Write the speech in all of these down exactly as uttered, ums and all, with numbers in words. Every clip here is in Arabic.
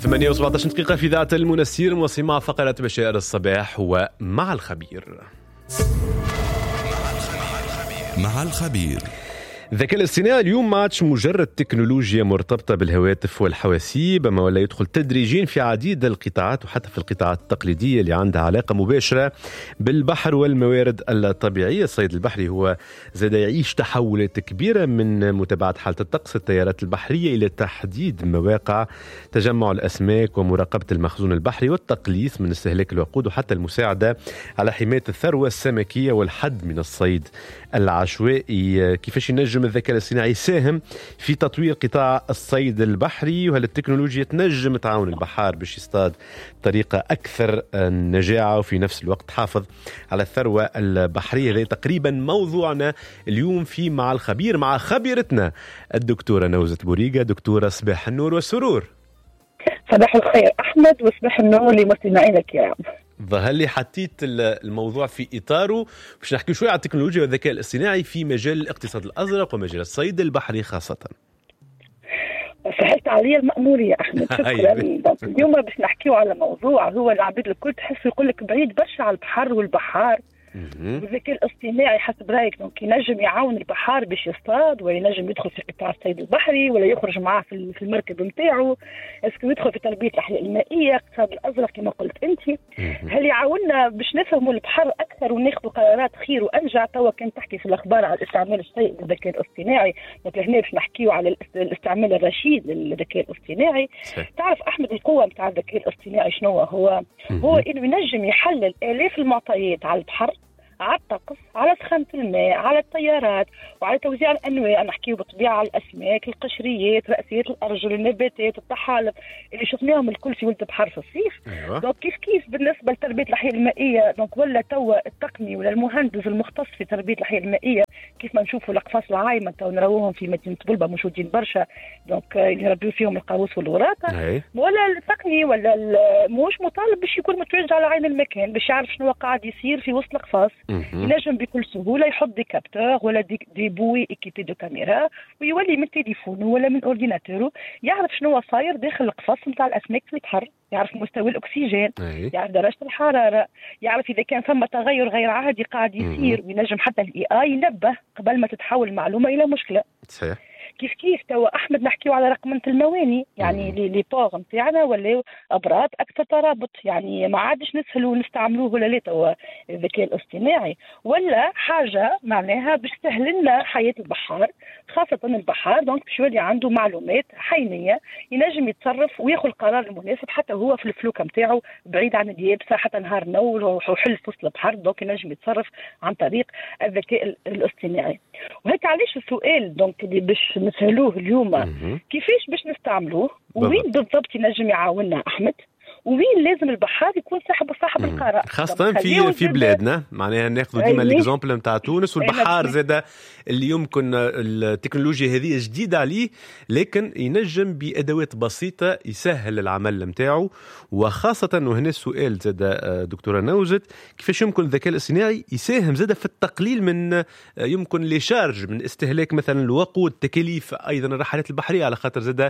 ثمانية وسبعة عشر دقيقة في ذات المنسير، وصماع فقرة بشائر الصباح هو مع الخبير. مع الخبير. الذكاء الاصطناعي اليوم ما عادش مجرد تكنولوجيا مرتبطة بالهواتف والحواسيب، أما ولا يدخل تدريجيا في عديد القطاعات، وحتى في القطاعات التقليدية اللي عندها علاقة مباشرة بالبحر والموارد الطبيعية. الصيد البحري هو زاد يعيش تحولات كبيرة، من متابعة حالة الطقس، التيارات البحرية، إلى تحديد مواقع تجمع الأسماك ومراقبة المخزون البحري والتقليص من استهلاك الوقود، وحتى المساعدة على حماية الثروة السمكية والحد من الصيد العشوائي. كيفاش ينجم الذكاء الاصطناعي يساهم في تطوير قطاع الصيد البحري، وهل التكنولوجيا تنجم تعاون البحار باش يصطاد بطريقة أكثر نجاعة وفي نفس الوقت تحافظ على الثروة البحرية؟ هذا تقريبا موضوعنا اليوم في مع الخبير، مع خبيرتنا الدكتورة نوزة بوريقة. دكتورة صباح النور والسرور. صباح الخير أحمد، وصباح النور لمستمعينا الكرام. ظهر لي حطيت الموضوع في إطاره باش نحكي شوي على التكنولوجيا والذكاء الاصطناعي في مجال الاقتصاد الأزرق ومجال الصيد البحري خاصة. سهلت علي المأمور يا أحمد، شكرا. اليوم باش نحكيو على موضوع هو العبيد الكل تحس يقول لك بعيد برشا على البحر والبحار. والذكاء الاصطناعي حسب رايك دونك ينجم يعاون البحار باش يصطاد، ولا ينجم يدخل في قطاع الصيد البحري، ولا يخرج معاه في في المركب نتاعو؟ اسكو يدخل في تربيه الاحياء المائيه، اقتصاد الازرق كما قلت انت؟ هل يعاوننا باش نفهموا البحر اكثر وناخذوا قرارات خير وانجع؟ توا كان تحكي في الاخبار على الاستعمال السيء للذكاء الاصطناعي، دونك هنا باش نحكيو على الاستعمال الرشيد للذكاء الاصطناعي. تعرف احمد القوه نتاع الذكاء الاصطناعي شنو هو؟ هو انه ينجم يحلل الاف المعطيات على البحر، على الطقس، على سخانة الماء، على التيارات، وعلى توزيع الأنواع. نحكيه بالطبيعة على الأسماك، القشريات، رأسيات الأرجل، النباتات، الطحالب اللي شفناهم الكل في ولد بحر في الصيف. أيوة. دونك كيف كيف بالنسبة لتربية الأحياء المائية، دونك ولا توا التقني ولا المهندس المختص في تربية الأحياء المائية، كيف ما نشوفوا الأقفاص العايمة تو نراوهم في مدينة بلبة موجودين برشا، دونك يربيو فيهم القاروص والوراقة. ولا التقني ولا موش مطالب باش يكون متواجد على عين المكان باش يعرف شنو قاعد يصير في وسط الأقفاص. ينجم بكل سهولة يحط دي كابتور ولا دي, دي بوي اكيبي دو كاميرا، ويولي من تليفونه ولا من اورديناتورو يعرف شنو صاير داخل القفص نتاع الاسماك في البحر، يعرف مستوى الاكسجين، أي. يعرف درجة الحرارة، يعرف اذا كان ثم تغير غير عادي قاعد يصير، وينجم حتى الاي اي ينبه قبل ما تتحول المعلومة الى مشكلة. صحيح. كيف كيف توا احمد نحكيو على رقمنة المواني، يعني لي لي بور نتاعنا ولا ابراج اكثر ترابط، يعني ما عادش نسهلوا نستعملوه ولا لا توا الذكاء الاصطناعي، ولا حاجه معناها باش تسهل لنا حياه البحار، خاصه البحار. دونك باش يولي عنده معلومات حينيه ينجم يتصرف وياخذ القرار المناسب حتى هو في الفلوكه نتاعو بعيد عن اليابسه، حتى نهار نول وحل في وسط البحر، دونك ينجم يتصرف عن طريق الذكاء الاصطناعي. وهيك علاش السؤال دونك اللي باش نسهلوه اليوم، كيفاش باش نستعملوه، وين بالضبط ينجم يعاوننا أحمد، وين لازم البحار يكون صاحب صاحب القرار، خاصة في في بلادنا. معناها ناخذ ديما الاكزامبل نتاع تونس والبحار زاده اللي يمكن التكنولوجيا هذه جديدة عليه، لكن ينجم بأدوات بسيطة يسهل العمل نتاعو. وخاصة وهنا السؤال زاده دكتورة نوزت، كيفاش يمكن الذكاء الاصطناعي يساهم زاده في التقليل من يمكن لي شارج من استهلاك مثلا الوقود، تكاليف أيضا الرحلات البحرية، على خاطر زاده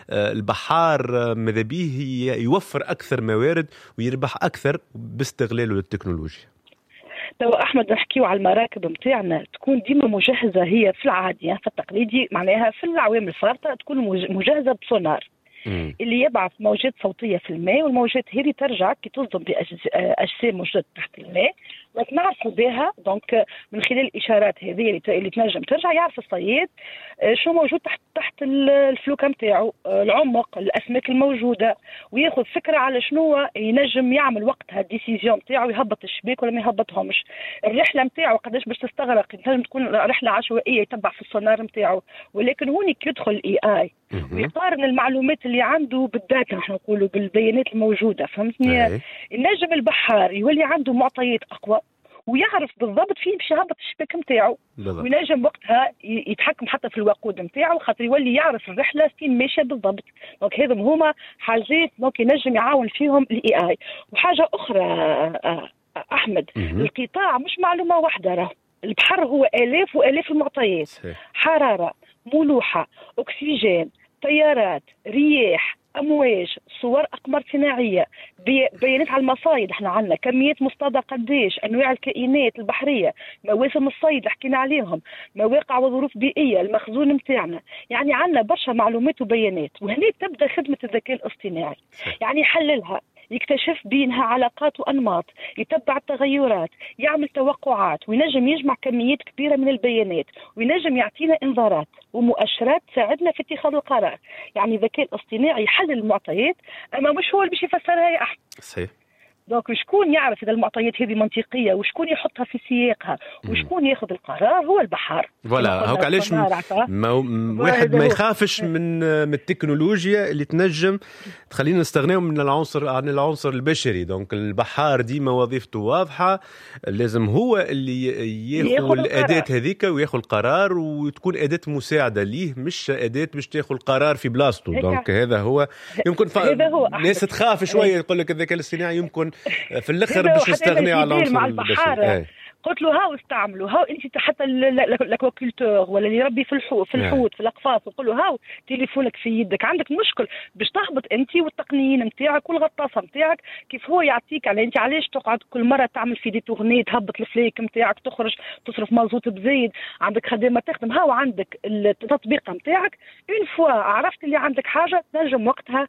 البحار ماذا بيه يوفر أكثر أكثر موارد ويربح أكثر باستغلاله للتكنولوجيا. توا أحمد نحكيو على المراكب متاعنا تكون ديما مجهزة، هي في العادي في التقليدي معناها في العوامل الفارطة تكون مجهزة بسونار اللي يبعث موجات صوتية في الماء، والموجات هذه ترجع كي تصدم بأجسام موجودة تحت الماء، لكن نعرفوا بها دونك من خلال الإشارات هذه اللي تنجم ترجع، يعرف الصياد شو موجود تحت تحت الفلوكة متاعو، العمق، الأسماك الموجودة، وياخذ فكرة على شنو ينجم يعمل وقتها الديسيزيون متاعو، يهبط الشباك ولا ما يهبطهمش، الرحلة متاعو قداش باش تستغرق، تنجم تكون رحلة عشوائية يتبع في السونار متاعو، ولكن هونيك يدخل الاي اي ويقارن المعلومات اللي عنده بالداتا، احنا نقولوا بالبيانات الموجودة، فهمتني؟ النجم البحار يولي عنده معطيات أقوى ويعرف بالضبط فين باش يهبط الشباك نتاعو، وينجم وقتها يتحكم حتى في الوقود نتاعو، خاطر يولي يعرف الرحله فين ماشيه بالضبط. دونك هذم هما حاجات دونك ينجم يعاون فيهم الاي اي. وحاجه اخرى احمد، القطاع مش معلومه واحده، راه البحر هو الاف والاف المعطيات، حراره، ملوحه، اكسجين، تيارات، رياح، امواج، صور اقمار صناعيه، بي... بيانات على المصايد، احنا عندنا كميات مصطادة قديش، انواع الكائنات البحريه، مواسم الصيد اللي حكينا عليهم، مواقع وظروف بيئيه، المخزون نتاعنا، يعني عندنا برشا معلومات وبيانات. وهنا تبدا خدمه الذكاء الاصطناعي، يعني يحللها، يكتشف بينها علاقات وأنماط، يتبع التغيرات، يعمل توقعات، وينجم يجمع كميات كبيرة من البيانات، وينجم يعطينا إنذارات ومؤشرات تساعدنا في اتخاذ القرار. يعني الذكاء الاصطناعي يحلل المعطيات، أما مش هو اللي باش يفسرها يا أحمد. صحيح. دونك شكون يعرف اذا المعطيات هذه منطقيه، وشكون يحطها في سياقها، وشكون ياخذ القرار؟ هو البحر. فوالا هوك علاش م... ما واحد ما يخافش من من التكنولوجيا اللي تنجم تخلينا نستغناو من العنصر عن العنصر البشري. دونك البحار ديما وظيفته واضحه، لازم هو اللي ياخذ الاداه هذيك وياخذ القرار، وتكون اداه مساعده ليه، مش اداه باش تاخذ القرار في بلاصته. دونك هذا هو يمكن ف... الناس تخاف شويه، يقول لك الذكاء الاصطناعي يمكن في الاخر باش نستغنيو على العنصر البشري. قلت له هاو استعملوا، هاو انت حتى الاكواكولتور ولا اللي يربي في الحوت في الحوت في الاقفاص، وقول له هاو تليفونك في يدك، عندك مشكل باش تهبط انت والتقنيين نتاعك والغطاسه نتاعك، كيف هو يعطيك على انت علاش تقعد كل مره تعمل في دي تورني، تهبط الفليك نتاعك، تخرج تصرف مازوت بزيد، عندك خدمه تخدم، هاو عندك التطبيق نتاعك. اون فوا عرفت اللي عندك حاجه تنجم وقتها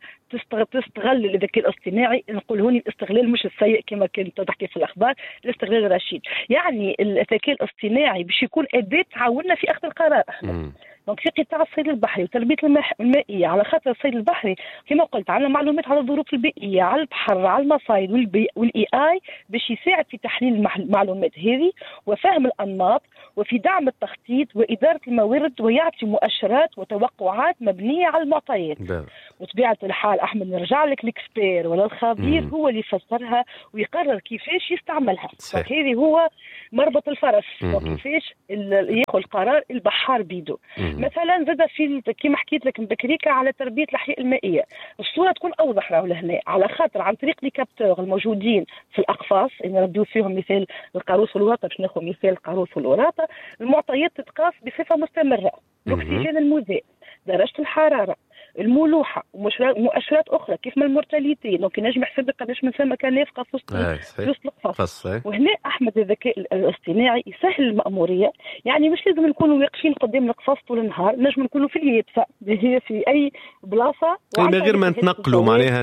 تستغل الذكاء الاصطناعي. نقول هوني الاستغلال مش السيء كما كنت تحكي في الاخبار، الاستغلال الرشيد. يعني الذكاء الاصطناعي باش يكون اداه تعاوننا في اخذ القرار. دونك في قطاع الصيد البحري وتربيه المائيه، على خاطر الصيد البحري كما قلت عندنا معلومات على الظروف البيئيه، على البحر، على المصايد والاي اي باش يساعد في تحليل المعلومات هذه وفهم الانماط، وفي دعم التخطيط واداره الموارد، ويعطي مؤشرات وتوقعات مبنيه على المعطيات. وطبيعه الحال احمد نرجع لك الاكسبير ولا الخبير مم. هو اللي يفسرها ويقرر كيفاش يستعملها. هذه هو مربط الفرس، وكيفاش ياخذ القرار البحار بيدو. مم. مثلا زاد في كما حكيت لك بكريكا على تربيه الاحياء المائيه، الصوره تكون اوضح راهو لهنا، على خاطر عن طريق لي كابتور الموجودين في الاقفاص اللي نبدو فيهم مثال القاروص والوراطه، باش ناخذ مثال القاروص والوراطه، المعطيات تتقاس بصفه مستمره، الاكسجين المذاب، درجه الحراره، الملوحه، ومؤشرات اخرى كيف ما المورتاليتي. دونك ينجم يحسب لك قداش من سمكه كان نافقه في وسط في وسط القفص. وهنا احمد الذكاء الاصطناعي يسهل المأموريه، يعني مش لازم نكونوا واقفين قدام القفص طول النهار، نجم نكونوا في اليابسه هي في اي بلاصه من غير ما نتنقلوا معناها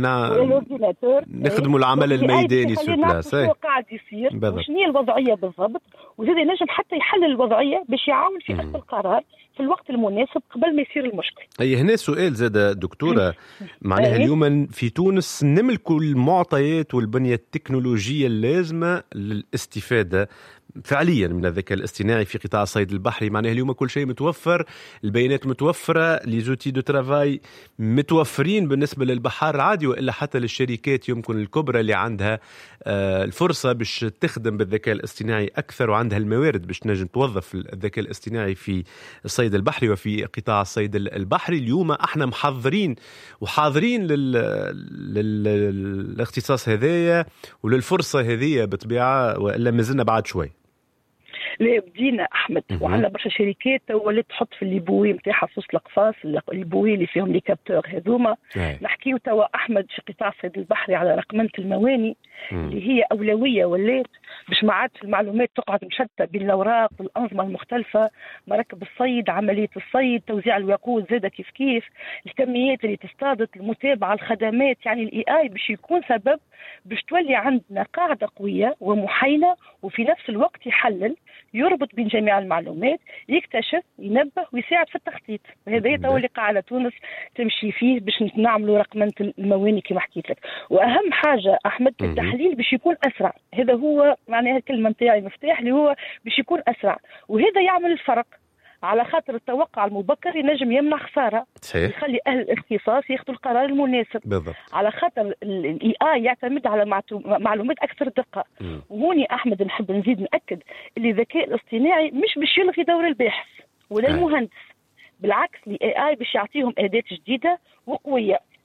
نخدموا العمل الميداني في بلاصه. شنو قاعد يصير وشنو هي الوضعيه بالضبط، وزاد ينجم حتى يحلل الوضعيه باش يعاون في اخذ القرار في الوقت المناسب قبل ما يصير المشكل. اي هنا سؤال زاد دكتوره، معناها اليوم في تونس نملكوا المعطيات والبنيه التكنولوجيه اللازمه للاستفاده فعليا من الذكاء الاصطناعي في قطاع الصيد البحري. معناها اليوم كل شيء متوفر، البيانات متوفره، لي زوتي دو ترافاي متوفرين بالنسبه للبحار العادي، والا حتى للشركات يمكن الكبرى اللي عندها الفرصه باش تخدم بالذكاء الاصطناعي اكثر، وعندها الموارد باش تنجم توظف الذكاء الاصطناعي في الصيد البحري وفي قطاع الصيد البحري. اليوم احنا محضرين وحاضرين لل... لل... للاختصاص هذايا وللفرصه هذه بطبيعه، والا مازلنا بعد شوي؟ لا بدينا احمد، وعندنا برشا شركات ولات تحط في الليبوي نتاعها في وسط الاقفاص، الليبوي اللي فيهم لي كابتور هذوما. نحكيو توا احمد في قطاع الصيد البحري على رقمنه المواني مم. اللي هي اولويه ولات باش ما عادش المعلومات تقعد مشتته بين الاوراق والانظمه المختلفه، مراكب الصيد، عمليه الصيد، توزيع الوقود، زاده كيف كيف الكميات اللي تصطادت، المتابعه، الخدمات. يعني الاي اي باش يكون سبب باش تولي عندنا قاعده قويه ومحايله، وفي نفس الوقت يحلل، يربط بين جميع المعلومات، يكتشف، ينبه ويساعد في التخطيط. وهذا هو اللي قاعده تونس تمشي فيه باش نعملوا رقمنه المواني كما حكيت لك. واهم حاجه احمد في التحليل باش يكون اسرع، هذا هو معناها الكلمه نتاعي مفتاح، اللي هو باش يكون اسرع، وهذا يعمل الفرق، على خاطر التوقع المبكر ينجم يمنع خساره، صحيح. يخلي اهل الاختصاص ياخذوا القرار المناسب بالضبط. على خاطر الاي اي يعتمد على معلومات اكثر دقه. م. وهوني احمد نحب نزيد ناكد اللي الذكاء الاصطناعي مش باش يلغي دور الباحث ولا المهندس، بالعكس الاي اي باش يعطيهم اداه جديده وقويه،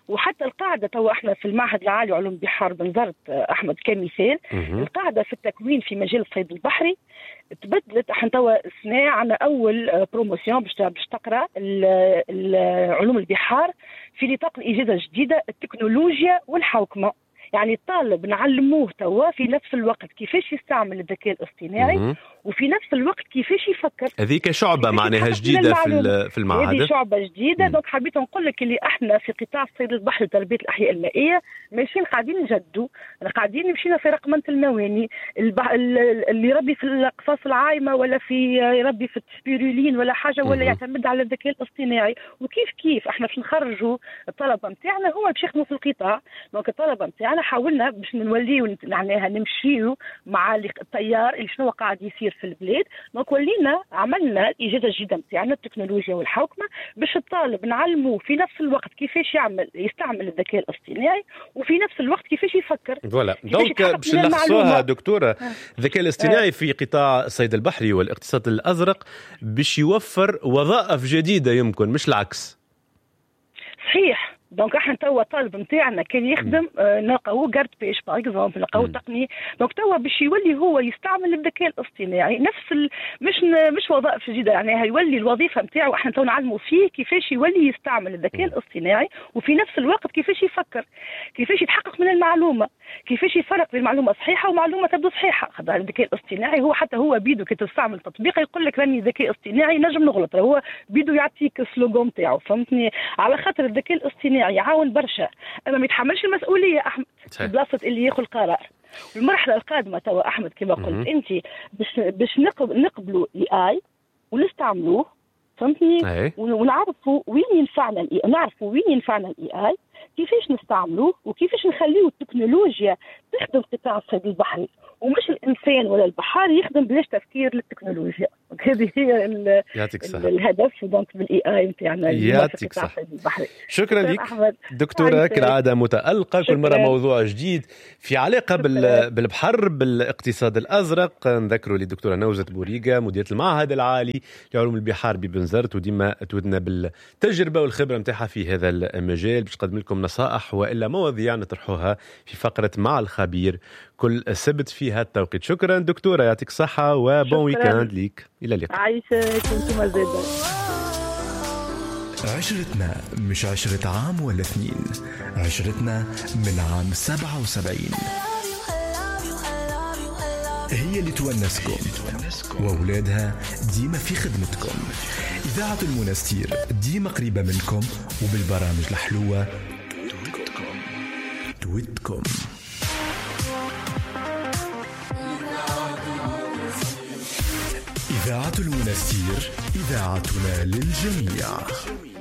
وحتى القاعده تو احنا في المعهد العالي علوم بحار بنزرت احمد كمثال، القاعده في التكوين في مجال الصيد البحري تبدلت. احنا توا السنه عندنا اول بروموسيون باش باش تقرا علوم البحار في نطاق الاجازه الجديده التكنولوجيا والحوكمه. يعني الطالب نعلموه توا في نفس الوقت كيفاش يستعمل الذكاء الاصطناعي وفي نفس الوقت كيفاش يفكر. هذيك شعبة معناها جديدة في في المعهد. هذه شعبة جديدة. دونك حبيت نقول لك اللي احنا في قطاع الصيد البحري وتربية الأحياء المائية ماشيين قاعدين نجدوا، قاعدين مشينا في رقمنة المواني، اللي يربي في الأقفاص العايمة ولا في يربي في السبيرولين ولا حاجة ولا يعتمد على الذكاء الاصطناعي. وكيف كيف احنا باش نخرجوا الطلبة نتاعنا هو باش يخدموا في القطاع. دونك الطلبة نتاعنا حاولنا باش نوليو معناها نمشيو مع التيار اللي شنو قاعد يصير في البلاد. دونك ولينا عملنا الاجازه الجديده نتاعنا التكنولوجيا والحوكمه باش الطالب نعلموه في نفس الوقت كيفاش يعمل يستعمل الذكاء الاصطناعي وفي نفس الوقت كيفاش يفكر. فوالا دونك باش نلخصوها دكتوره، الذكاء الاصطناعي في قطاع الصيد البحري والاقتصاد الازرق باش يوفر وظائف جديده يمكن مش العكس. صحيح. دونك احنا توا الطالب نتاعنا كان يخدم آه نلقاو جارد بيش باغ اكزومبل، نلقاو تقني. دونك توا باش يولي هو يستعمل الذكاء الاصطناعي نفس ال... مش مش وظائف جديده، يعني هيولي الوظيفه نتاعو احنا تو نعلموا فيه كيفاش يولي يستعمل الذكاء الاصطناعي وفي نفس الوقت كيفاش يفكر، كيفاش يتحقق من المعلومه، كيفاش يفرق بين معلومه صحيحه ومعلومه تبدو صحيحه. خاطر الذكاء الاصطناعي هو حتى هو بيدو كي تستعمل تطبيق يقول لك راني ذكاء اصطناعي نجم نغلط، هو بيدو يعطيك السلوغون تاعو، فهمتني؟ على خاطر الذكاء الاصطناعي يعاون برشا اما ما يتحملش المسؤوليه احمد في بلاصه اللي ياخذ القرار. المرحله القادمه توا احمد كما قلت انت باش باش نقبلوا الاي اي ونستعملوه، فهمتني؟ ونعرفوا وين ينفعنا الاي نعرفوا وين ينفعنا الاي اي، كيفاش نستعملوه وكيفاش نخليه التكنولوجيا تخدم قطاع الصيد البحري ومش الانسان ولا البحار يخدم بلاش تفكير للتكنولوجيا. هذه هي الهدف دونك بالاي اي نتاعنا. يعطيك صح. شكرا لك دكتوره، كالعاده متالقه كل مره موضوع جديد في علاقه بالبحر بالاقتصاد الازرق. نذكروا للدكتوره نوزة بوريقه مديره المعهد العالي لعلوم البحار ببنزرت، وديما تودنا بالتجربه والخبره نتاعها في هذا المجال باش تقدم لكم نصائح والا مواضيع نطرحوها في فقره مع الخبير كل سبت في هذا التوقيت. شكرا دكتوره، يعطيك الصحه وبون ويكاند ليك. الى اللقاء. عايشك انتم زيدا. عشرتنا مش عشرة عام ولا اثنين، عشرتنا من عام سبعة وسبعين هي اللي تونسكم وأولادها ديما في خدمتكم. إذاعة المنستير ديما قريبة منكم وبالبرامج الحلوة تويتكم تويتكم. إذاعة المنستير إذاعتنا للجميع.